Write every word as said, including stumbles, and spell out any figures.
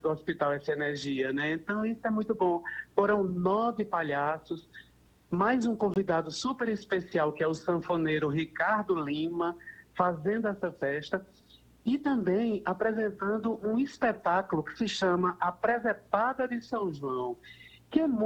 do Hospital F Energia, né? Então isso é muito bom. Foram nove palhaços, mais um convidado super especial, que é o sanfoneiro Ricardo Lima, fazendo essa festa, e também apresentando um espetáculo que se chama A Presepada de São João, que é